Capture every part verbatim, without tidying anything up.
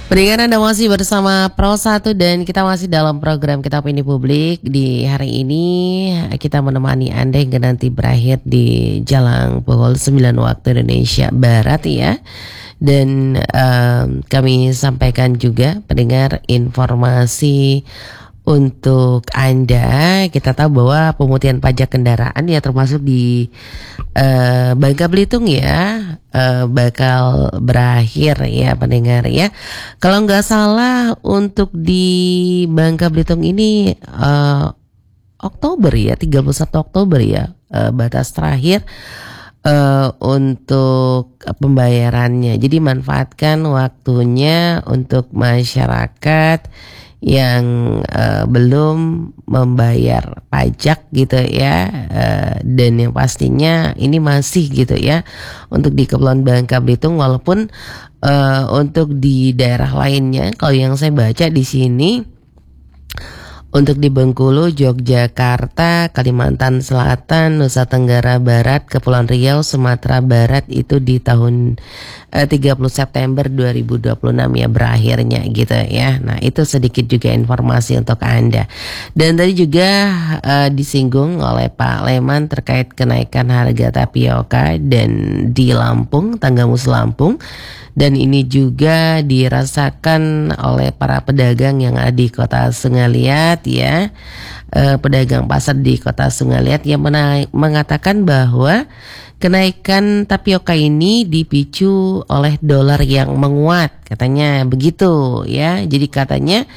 Pendengar, Anda masih bersama Pro satu dan kita masih dalam program Kita Opini Publik. Di hari ini kita menemani Anda hingga nanti berakhir di Jalang pukul sembilan waktu Indonesia Barat ya. Dan um, kami sampaikan juga pendengar informasi untuk Anda. Kita tahu bahwa pemutihan pajak kendaraan ya termasuk di uh, Bangka Belitung ya uh, bakal berakhir ya pendengar ya. Kalau nggak salah untuk di Bangka Belitung ini uh, Oktober ya, tiga puluh satu Oktober ya uh, batas terakhir uh, untuk pembayarannya. Jadi manfaatkan waktunya untuk masyarakat yang uh, belum membayar pajak gitu ya, uh, dan yang pastinya ini masih gitu ya untuk di Kepulauan Bangka Belitung, walaupun uh, untuk di daerah lainnya kalau yang saya baca di sini untuk di Bengkulu, Yogyakarta, Kalimantan Selatan, Nusa Tenggara Barat, Kepulauan Riau, Sumatera Barat itu di tahun eh, tiga puluh September dua ribu dua puluh enam ya berakhirnya gitu ya. Nah itu sedikit juga informasi untuk Anda. Dan tadi juga eh, disinggung oleh Pak Leman terkait kenaikan harga tapioka dan di Lampung, Tanggamus Lampung. Dan ini juga dirasakan oleh para pedagang yang ada di Kota Sungaliat ya, e, pedagang pasar di Kota Sungaliat yang mena- mengatakan bahwa kenaikan tapioka ini dipicu oleh dolar yang menguat, katanya begitu ya. Jadi katanya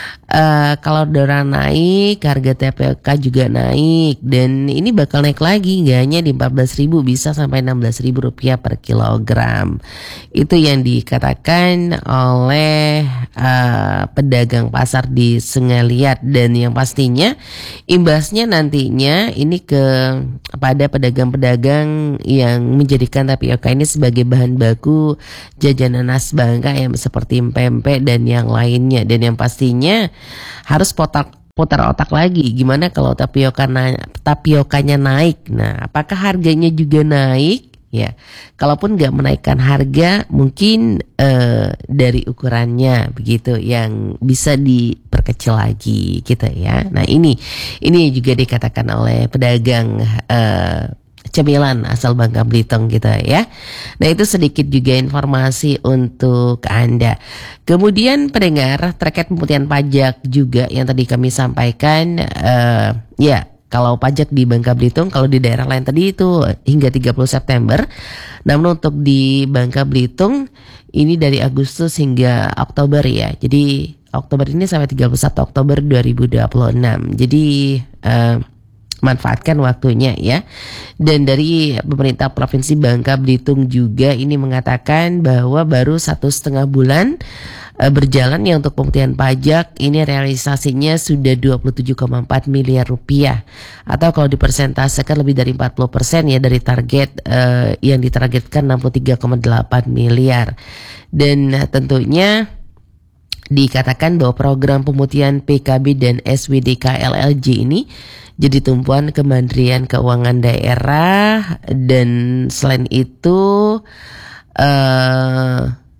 Uh, kalau dolar naik, harga tapioka juga naik, dan ini bakal naik lagi, nggak hanya di empat belas ribu, bisa sampai enam belas ribu rupiah per kilogram. Itu yang dikatakan oleh uh, pedagang pasar di Sungaliat, dan yang pastinya imbasnya nantinya ini ke pada pedagang-pedagang yang menjadikan tapioka ini sebagai bahan baku jajanan khas Bangka yang seperti pempek dan yang lainnya. Dan yang pastinya harus putar putar otak lagi, gimana kalau tapioka na- tapiokanya naik. Nah, apakah harganya juga naik? Ya, kalaupun nggak menaikkan harga, mungkin uh, dari ukurannya begitu yang bisa diperkecil lagi, gitu ya. Nah, ini ini juga dikatakan oleh pedagang Uh, cemilan asal Bangka Belitung gitu ya. Nah itu sedikit juga informasi untuk Anda. Kemudian pendengar terkait pemutihan pajak juga yang tadi kami sampaikan, uh, ya kalau pajak di Bangka Belitung, kalau di daerah lain tadi itu hingga tiga puluh September. Namun untuk di Bangka Belitung ini dari Agustus hingga Oktober ya. Jadi Oktober ini sampai tiga puluh satu Oktober dua ribu dua puluh enam. Jadi uh, manfaatkan waktunya ya. Dan dari pemerintah Provinsi Bangka Belitung juga ini mengatakan bahwa baru satu setengah bulan e, berjalan ya untuk pemutihan pajak, ini realisasinya sudah dua puluh tujuh koma empat miliar rupiah, atau kalau dipersentasekan lebih dari empat puluh persen ya dari target e, yang ditargetkan enam puluh tiga koma delapan miliar. Dan tentunya dikatakan bahwa program pemutihan P K B dan S W D K L L J ini jadi tumpuan Kementerian Keuangan Daerah, dan selain itu uh,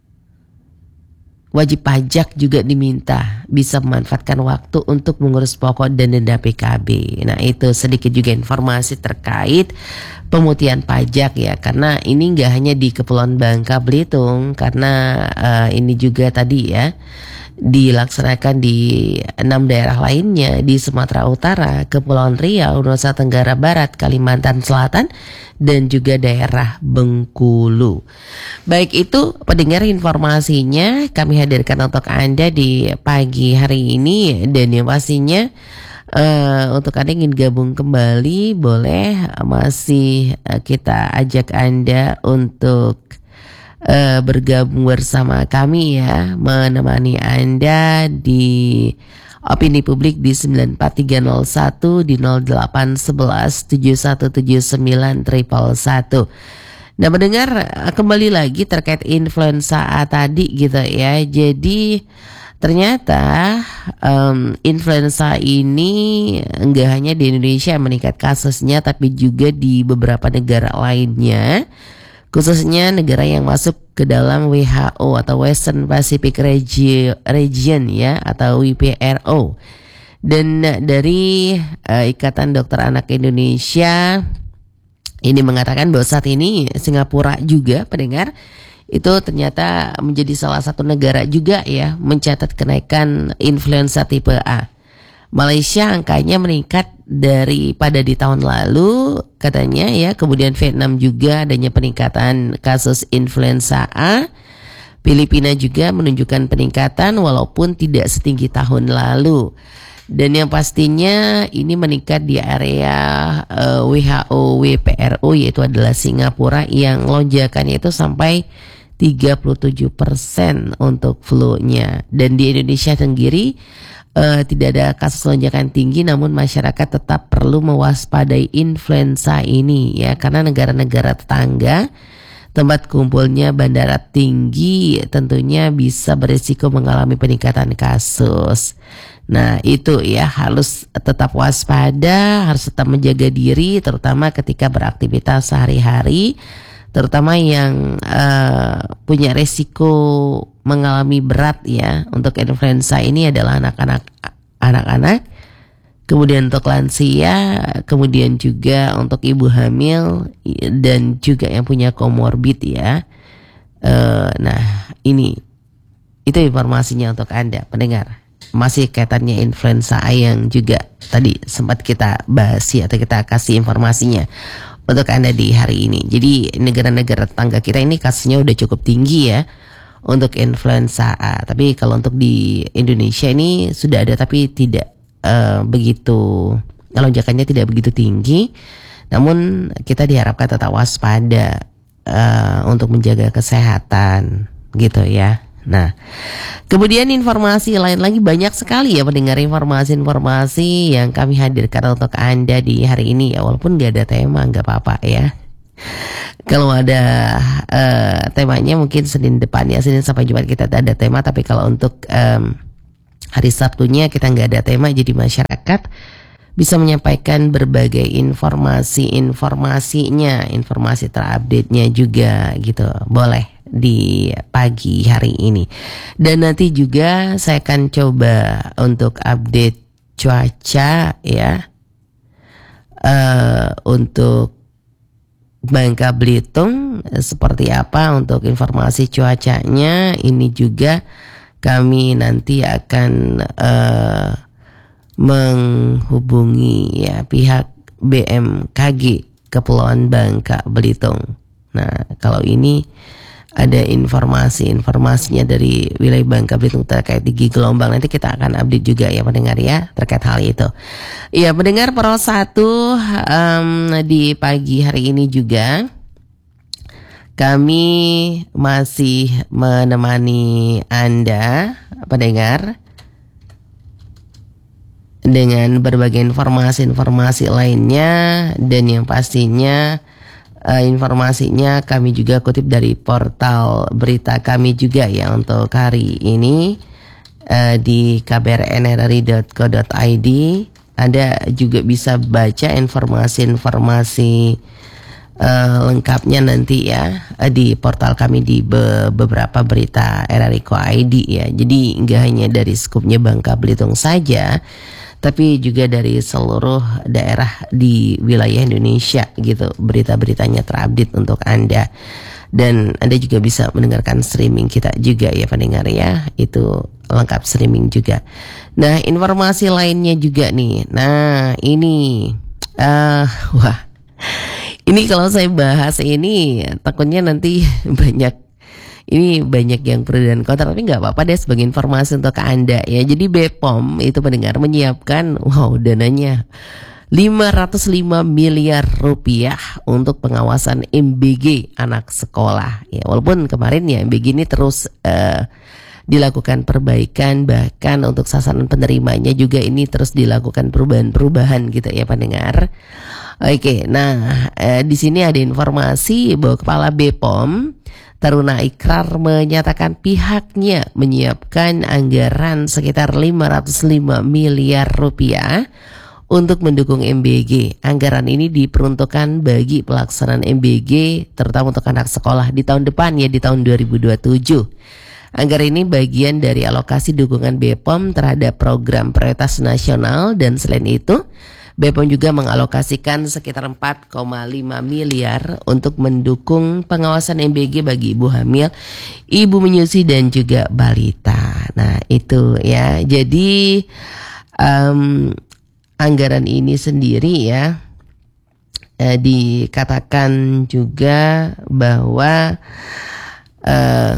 wajib pajak juga diminta bisa memanfaatkan waktu untuk mengurus pokok dan denda P K B. Nah itu sedikit juga informasi terkait pemutihan pajak ya, karena ini nggak hanya di Kepulauan Bangka Belitung, karena uh, ini juga tadi ya dilaksanakan di enam daerah lainnya di Sumatera Utara, Kepulauan Riau, Nusa Tenggara Barat, Kalimantan Selatan, dan juga daerah Bengkulu. Baik, itu pendengar informasinya kami hadirkan untuk Anda di pagi hari ini. Dan yang pastinya uh, untuk Anda yang ingin gabung kembali, boleh masih uh, kita ajak Anda untuk Uh, bergabung bersama kami ya, menemani Anda di Opini Publik di sembilan empat tiga nol satu, di nol delapan satu satu tujuh satu tujuh sembilan satu satu. Nah mendengar, kembali lagi terkait influenza A tadi gitu ya. Jadi ternyata um, influenza ini enggak hanya di Indonesia meningkat kasusnya, tapi juga di beberapa negara lainnya khususnya negara yang masuk ke dalam W H O atau Western Pacific Regi- Region ya, atau W P R O. Dan dari uh, Ikatan Dokter Anak Indonesia ini mengatakan bahwa saat ini Singapura juga, pendengar, itu ternyata menjadi salah satu negara juga ya mencatat kenaikan influenza tipe A. Malaysia angkanya meningkat daripada di tahun lalu katanya ya. Kemudian Vietnam juga adanya peningkatan kasus influenza A. Filipina juga menunjukkan peningkatan walaupun tidak setinggi tahun lalu. Dan yang pastinya ini meningkat di area uh, W H O W P R O, yaitu adalah Singapura, yang lonjakannya itu sampai tiga puluh tujuh persen untuk flu-nya. Dan di Indonesia sendiri Uh, tidak ada kasus lonjakan tinggi, namun masyarakat tetap perlu mewaspadai influenza ini ya, karena negara-negara tetangga tempat kumpulnya bandara tinggi tentunya bisa berisiko mengalami peningkatan kasus. Nah itu ya, harus tetap waspada, harus tetap menjaga diri, terutama ketika beraktivitas sehari-hari, terutama yang uh, punya resiko mengalami berat ya untuk influenza ini adalah anak-anak, anak-anak, kemudian untuk lansia, kemudian juga untuk ibu hamil dan juga yang punya komorbid ya. Uh, nah ini itu informasinya untuk Anda pendengar. Masih kaitannya influenza A yang juga tadi sempat kita bahas ya, atau kita kasih informasinya untuk Anda di hari ini. Jadi negara-negara tetangga kita ini kasusnya udah cukup tinggi ya untuk influenza A. Tapi kalau untuk di Indonesia ini sudah ada, tapi tidak uh, begitu, lonjakannya tidak begitu tinggi. Namun kita diharapkan tetap waspada uh, untuk menjaga kesehatan gitu ya. Nah, kemudian informasi lain lagi banyak sekali ya pendengar, informasi-informasi yang kami hadirkan untuk Anda di hari ini ya. Walaupun gak ada tema, gak apa-apa ya. Kalau ada uh, temanya mungkin Senin depan ya, Senin sampai Jumat kita ada tema. Tapi kalau untuk um, hari Sabtunya kita gak ada tema, jadi masyarakat bisa menyampaikan berbagai informasi-informasinya, informasi terupdate-nya juga gitu. Boleh di pagi hari ini. Dan nanti juga saya akan coba untuk update cuaca ya, uh, untuk Bangka Belitung seperti apa untuk informasi cuacanya. Ini juga kami nanti akan uh, menghubungi ya pihak B M K G Kepulauan Bangka Belitung. Nah kalau ini ada informasi-informasinya dari wilayah Bangka Belitung terkait tinggi gelombang, nanti kita akan update juga ya pendengar ya terkait hal itu. Ya pendengar Pro satu, um, di pagi hari ini juga kami masih menemani Anda pendengar dengan berbagai informasi-informasi lainnya, dan yang pastinya Uh, informasinya kami juga kutip dari portal berita kami juga ya untuk hari ini uh, di k b r n r i dot co dot i d. Anda juga bisa baca informasi-informasi uh, lengkapnya nanti ya uh, di portal kami di be- beberapa berita R R I dot co dot i d ya. Jadi nggak hanya dari skupnya Bangka Belitung saja, tapi juga dari seluruh daerah di wilayah Indonesia gitu, berita-beritanya terupdate untuk Anda. Dan Anda juga bisa mendengarkan streaming kita juga ya pendengar ya, itu lengkap streaming juga. Nah informasi lainnya juga nih, nah ini uh, wah ini kalau saya bahas ini takutnya nanti banyak Ini banyak yang pro dan kontra, tapi nggak apa-apa deh sebagai informasi untuk Anda ya. Jadi B P O M itu pendengar menyiapkan wow dananya lima ratus lima miliar rupiah untuk pengawasan M B G anak sekolah ya. Walaupun kemarin ya M B G ini terus uh, dilakukan perbaikan, bahkan untuk sasaran penerimanya juga ini terus dilakukan perubahan-perubahan gitu ya pendengar. Oke, nah eh, di sini ada informasi bahwa Kepala B P O M Taruna Ikrar menyatakan pihaknya menyiapkan anggaran sekitar lima ratus lima miliar rupiah untuk mendukung M B G. Anggaran ini diperuntukkan bagi pelaksanaan M B G terutama untuk anak sekolah di tahun depan ya, di tahun dua ribu dua puluh tujuh. Anggaran ini bagian dari alokasi dukungan B P O M terhadap program prioritas nasional, dan selain itu B P O M juga mengalokasikan sekitar empat koma lima miliar untuk mendukung pengawasan M B G bagi ibu hamil, ibu menyusui dan juga balita. Nah itu ya, jadi um, anggaran ini sendiri ya eh, dikatakan juga bahwa eh,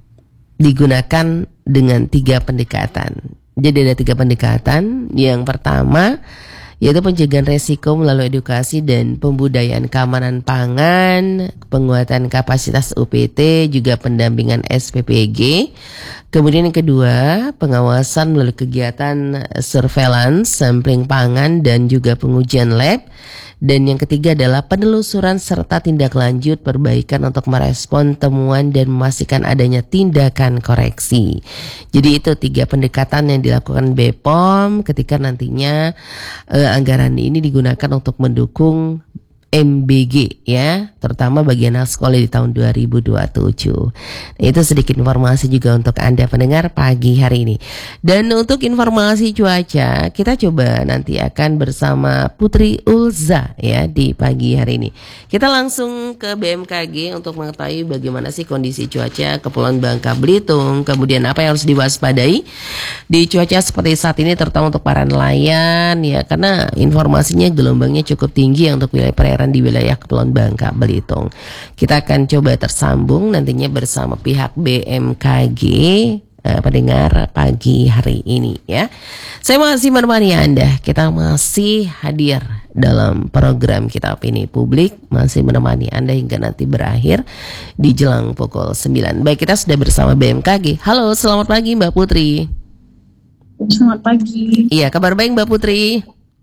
digunakan dengan tiga pendekatan. Jadi ada tiga pendekatan. Yang pertama yaitu pencegahan resiko melalui edukasi dan pembudayaan keamanan pangan, penguatan kapasitas U P T, juga pendampingan S P P G. Kemudian yang kedua, pengawasan melalui kegiatan surveillance, sampling pangan, dan juga pengujian lab. Dan yang ketiga adalah penelusuran serta tindak lanjut perbaikan untuk merespon temuan dan memastikan adanya tindakan koreksi. Jadi itu tiga pendekatan yang dilakukan B P O M ketika nantinya eh, anggaran ini digunakan untuk mendukung M B G ya, terutama bagi anak sekolah di tahun dua ribu dua puluh tujuh. Nah, itu sedikit informasi juga untuk Anda pendengar pagi hari ini. Dan untuk informasi cuaca, kita coba nanti akan bersama Putri Ulza ya di pagi hari ini. Kita langsung ke B M K G untuk mengetahui bagaimana sih kondisi cuaca Kepulauan Bangka Belitung, kemudian apa yang harus diwaspadai di cuaca seperti saat ini, terutama untuk para nelayan ya, karena informasinya gelombangnya cukup tinggi untuk wilayah perairan di wilayah Kepulauan Bangka Belitung. Kita akan coba tersambung nantinya bersama pihak B M K G eh, pendengar pagi hari ini ya. Saya masih menemani Anda. Kita masih hadir dalam program kita Opini Publik, masih menemani Anda hingga nanti berakhir di jelang pukul sembilan. Baik, kita sudah bersama B M K G. Halo, selamat pagi Mbak Putri. Selamat pagi. Iya, kabar baik Mbak Putri?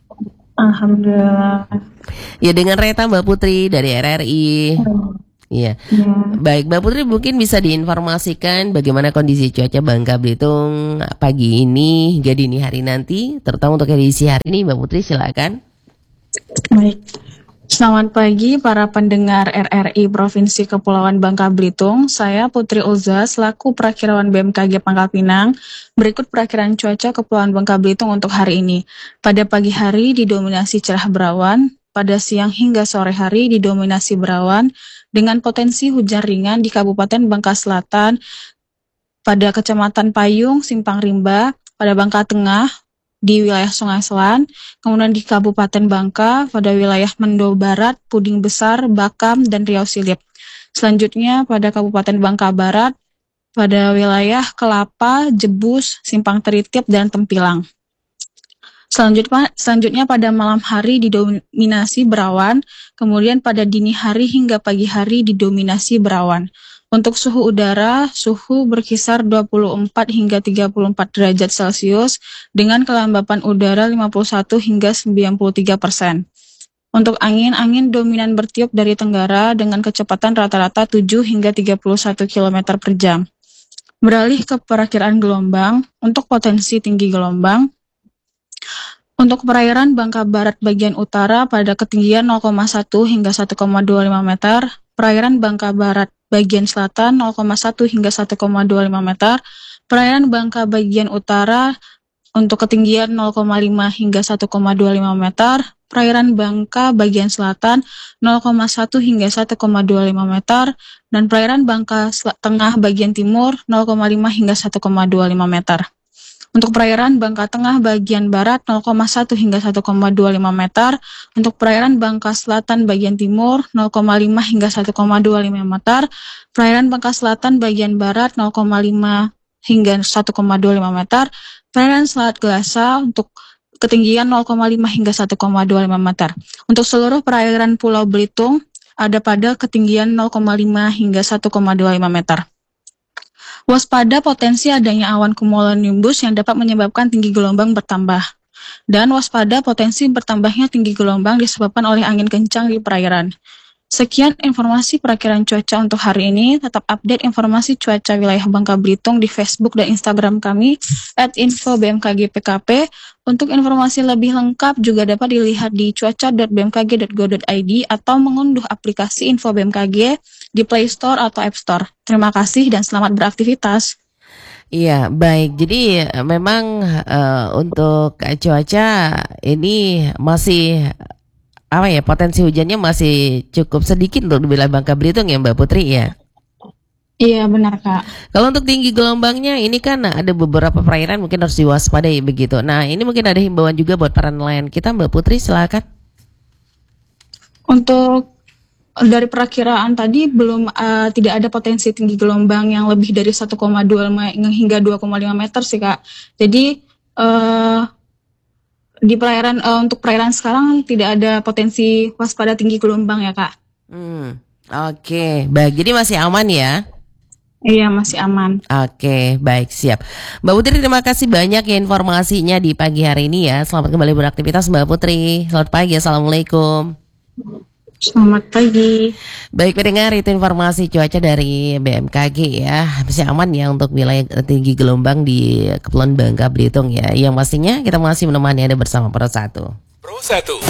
Alhamdulillah. Ya, dengan Reta Mbak Putri dari R R I. Iya. Ya. Baik, Mbak Putri mungkin bisa diinformasikan bagaimana kondisi cuaca Bangka Belitung pagi ini hingga dini hari nanti, terutama untuk edisi hari ini. Mbak Putri silakan. Baik. Selamat pagi para pendengar R R I Provinsi Kepulauan Bangka Belitung. Saya Putri Ulza selaku Prakirawan B M K G Pangkal Pinang. Berikut perakiraan cuaca Kepulauan Bangka Belitung untuk hari ini. Pada pagi hari didominasi cerah berawan, pada siang hingga sore hari didominasi berawan dengan potensi hujan ringan di Kabupaten Bangka Selatan, pada Kecamatan Payung, Simpang Rimba, pada Bangka Tengah, di wilayah Sungai Selan, kemudian di Kabupaten Bangka, pada wilayah Mendo Barat, Puding Besar, Bakam, dan Riau Silip. Selanjutnya pada Kabupaten Bangka Barat, pada wilayah Kelapa, Jebus, Simpang Teritip, dan Tempilang. Selanjutnya, selanjutnya pada malam hari didominasi berawan, kemudian pada dini hari hingga pagi hari didominasi berawan. Untuk suhu udara, suhu berkisar dua puluh empat hingga tiga puluh empat derajat Celcius dengan kelembapan udara lima puluh satu hingga sembilan puluh tiga persen. Untuk angin, angin dominan bertiup dari tenggara dengan kecepatan rata-rata tujuh hingga tiga puluh satu kilometer per jam. Beralih ke perakiraan gelombang, untuk potensi tinggi gelombang, untuk perairan Bangka Barat bagian utara pada ketinggian nol koma satu hingga satu koma dua lima meter, perairan Bangka Barat bagian selatan nol koma satu hingga satu koma dua lima meter, perairan Bangka bagian utara untuk ketinggian nol koma lima hingga satu koma dua lima meter, perairan Bangka bagian selatan nol koma satu hingga satu koma dua lima meter, dan perairan Bangka Tengah bagian timur nol koma lima hingga satu koma dua lima meter. Untuk perairan Bangka Tengah bagian barat nol koma satu hingga satu koma dua lima meter. Untuk perairan Bangka Selatan bagian timur nol koma lima hingga satu koma dua lima meter. Perairan Bangka Selatan bagian barat nol koma lima hingga satu koma dua lima meter. Perairan Selat Gelasa untuk ketinggian nol koma lima hingga satu koma dua lima meter. Untuk seluruh perairan Pulau Belitung ada pada ketinggian nol koma lima hingga satu koma dua lima meter. Waspada potensi adanya awan cumulonimbus yang dapat menyebabkan tinggi gelombang bertambah. Dan waspada potensi bertambahnya tinggi gelombang disebabkan oleh angin kencang di perairan. Sekian informasi perakiraan cuaca untuk hari ini. Tetap update informasi cuaca wilayah Bangka Belitung di Facebook dan Instagram kami at info b m k g p k p. Untuk informasi lebih lengkap juga dapat dilihat di cuaca dot b m k g dot go dot i d atau mengunduh aplikasi Info B M K G di Play Store atau App Store. Terima kasih dan selamat beraktivitas. Iya, baik. Jadi eh, memang eh, untuk cuaca ini masih apa ya, potensi hujannya masih cukup sedikit untuk di wilayah Bangka Belitung ya Mbak Putri ya. Iya benar Kak. Kalau untuk tinggi gelombangnya ini kan ada beberapa perairan mungkin harus diwaspadai begitu. Nah ini mungkin ada himbauan juga buat para nelayan kita, Mbak Putri silakan. Untuk dari perakiraan tadi belum uh, tidak ada potensi tinggi gelombang yang lebih dari satu koma dua hingga dua koma lima meter sih Kak. Jadi uh, di perairan uh, untuk perairan sekarang tidak ada potensi waspada tinggi gelombang ya Kak. Hmm, Oke, baik. Jadi masih aman ya? Iya masih aman. Oke, baik, siap. Mbak Putri terima kasih banyak ya informasinya di pagi hari ini ya. Selamat kembali beraktivitas Mbak Putri. Selamat pagi, Assalamualaikum. Selamat pagi. Baik pendengar, itu informasi cuaca dari B M K G ya. Masih aman ya untuk wilayah tinggi gelombang di Kepulauan Bangka Belitung ya. Yang pastinya kita masih menemani Anda bersama Pro satu. Pro satu.